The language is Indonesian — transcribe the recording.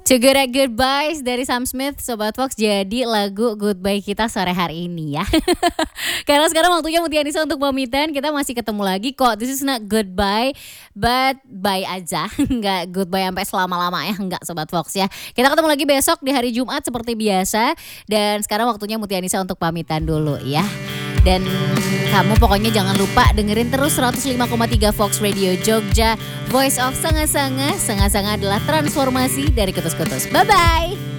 Segera Goodbyes dari Sam Smith, Sobat Fox, jadi lagu goodbye kita sore hari ini ya. Karena sekarang waktunya Mutia Nisa untuk pamitan. Kita masih ketemu lagi kok. This is not goodbye, but bye aja. Enggak goodbye sampai selama-lamanya, enggak Sobat Fox ya. Kita ketemu lagi besok di hari Jumat seperti biasa. Dan sekarang waktunya Mutia Nisa untuk pamitan dulu ya. Dan kamu pokoknya jangan lupa dengerin terus 105,3 Fox Radio Jogja, Voice of Sanga-Sanga. Sanga-Sanga adalah transformasi dari kutus-kutus. Bye-bye.